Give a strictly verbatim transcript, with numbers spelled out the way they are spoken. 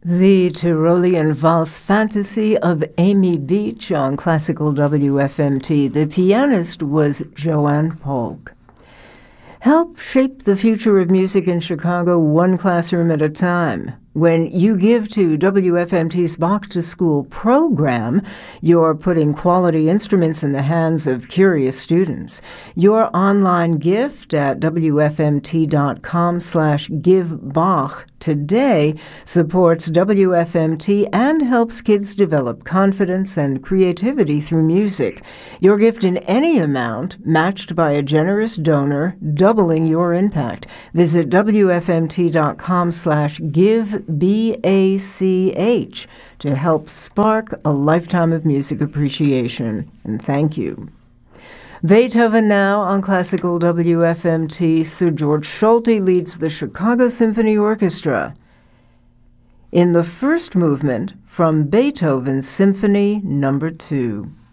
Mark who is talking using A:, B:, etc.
A: The Tyrolean Valse Fantasy of Amy Beach on Classical W F M T. The pianist was Joanne Polk. Help shape the future of music in Chicago one classroom at a time. When you give to W F M T's Bach to School program, you're putting quality instruments in the hands of curious students. Your online gift at W F M T dot com slash give Bach today supports W F M T and helps kids develop confidence and creativity through music. Your gift in any amount, matched by a generous donor, doubling your impact. Visit W F M T dot com slash give B A C H to help spark a lifetime of music appreciation. And thank you. Beethoven now on Classical W F M T. Sir George Solti leads the Chicago Symphony Orchestra in the first movement from Beethoven's Symphony Number Two.